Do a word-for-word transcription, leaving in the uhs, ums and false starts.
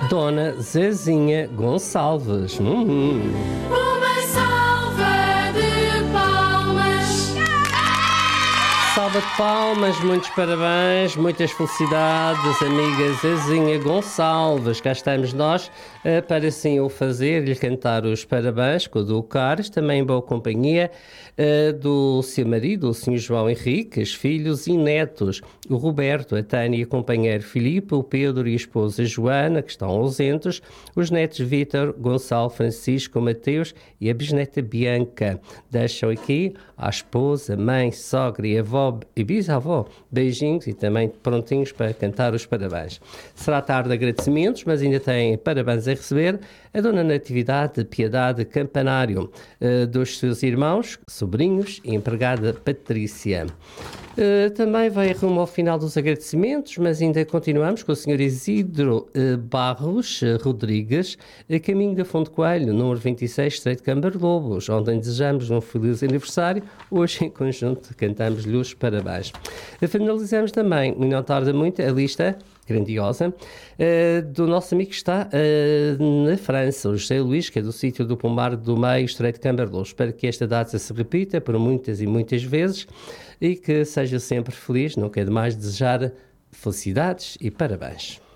Dona Zezinha Gonçalves. Hum. Uma salva de palmas. Salva de palmas, muitos parabéns, muitas felicidades, amiga Zezinha Gonçalves. Cá estamos nós uh, para assim o fazer, lhe cantar os parabéns com o do Cares, também em boa companhia uh, do seu marido, o senhor João Henrique, os filhos e netos, o Roberto, a Tânia, o companheiro Filipe, o Pedro e a esposa Joana, que estão ausentes, os netos Vítor, Gonçalo, Francisco, Mateus e a bisneta Bianca. Deixam aqui à esposa, mãe, sogra e avó e bisavó, beijinhos e também prontinhos para cantar os parabéns. Será tarde de agradecimentos, mas ainda tem parabéns a receber a Dona Natividade Piedade Campanário, uh, dos seus irmãos, sobrinhos e empregada Patrícia. Uh, também vai rumo ao final dos agradecimentos, mas ainda continuamos com o senhor Isidro uh, Barros uh, Rodrigues, a caminho da Fonte Coelho, número vinte e seis, Estreito de Câmara Lobos, onde desejamos um feliz aniversário. Hoje, em conjunto, cantamos-lhe os parabéns. Uh, finalizamos também, e não tarda muito, a lista grandiosa uh, do nosso amigo que está uh, na França, o José Luís, que é do sítio do Pomar do Meio, Estreito de Câmara Lobos. Espero que esta data se repita por muitas e muitas vezes e que seja sempre feliz. Não quero mais desejar felicidades e parabéns.